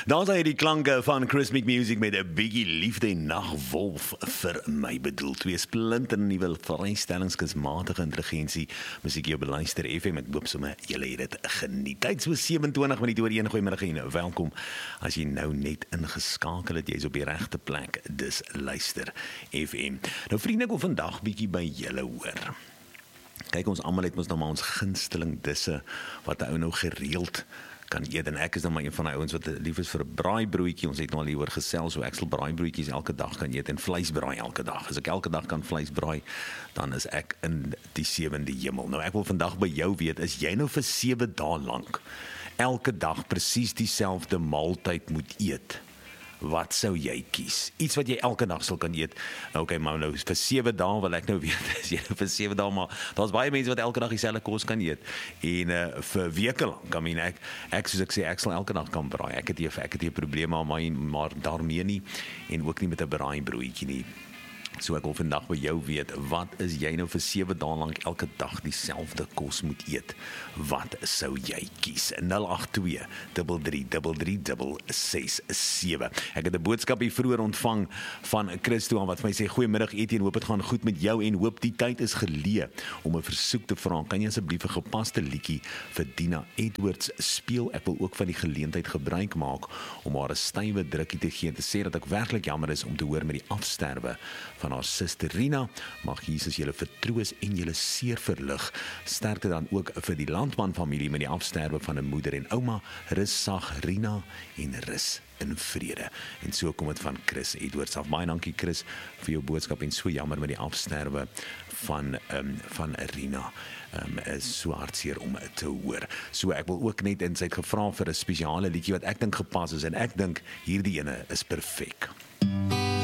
Daar is hy die klanke van Chrismic Music met 'n bietjie liefde en nagwolf vir my bedoel. Twee splinternuwe vrystellingskusmatige intelligensie musiek jou beluister FM. Ek hoop sommer julle het dit geniet. Tyd so 27 minute oor 1 goeiemiddag en welkom. As jy nou net ingeskakel het, jy's op die regte plek. Dis luister FM. Nou vriende, ek wil vandag bietjie by julle hoor. Kyk, ons almal het mos nou maar ons gunsteling disse wat 'n ou nou gereeld kan eet, en ek is dan maar een van die ouens wat lief is vir 'n braaibroodjie. Ons het nou al hieroor gesels, so ek sal braaibroodjies elke dag kan eet en vleisbraai elke dag. As ek elke dag kan vleis braai, dan is ek in die 7de hemel. Nou ek wil vandag by jou weet, is jy nou vir 7 dae lank elke dag presies dieselfde maaltyd moet eet? Wat sou jy kies? Iets wat jy elke dag sal kan eet. Okay, maar nou vir 7 dae wil ek nou weet, as jy vir 7 dae, maar daar's baie mense wat elke dag dieselfde kos kan eet. En vir weke lank, I mean, ek soos ek sê, ek sal elke dag kan braai. Ek het nie 'n probleem maar daarmee nie, en ook nie met 'n braaibroodjie nie. So ek wil vandag by jou weet, wat is jy nou vir 7 dae lank elke dag dieselfde kos moet eet? Wat sou jy kies? 082-33-33-67. Ek het 'n boodskap hier vroeër ontvang van Christo wat vir my sê, goeiemiddag Etienne, hoop dit gaan goed met jou en hoop die tyd is geleë om 'n versoek te vra. Kan jy asseblief 'n gepaste liedjie vir Dina Edwards speel? Ek wil ook van die geleentheid gebruik maak om haar 'n stywe drukkie te gee en te sê dat ek werklik jammer is om te hoor met die afsterwe van haar suster Rina. Mag Jesus julle vertroos en julle seer verlig. Sterkte dan ook vir die Landman familie met die afsterwe van 'n moeder en ouma. Rus sag Rina en rus in vrede. En so kom dit van Chris Edwards af. Baie dankie Chris vir jou boodskap en so jammer met die afsterwe van Rina. Is so hartseer om te hoor. So ek wil ook net, en sy het gevra vir 'n spesiale liedjie wat ek dink gepas is, en ek dink hierdie ene is perfek.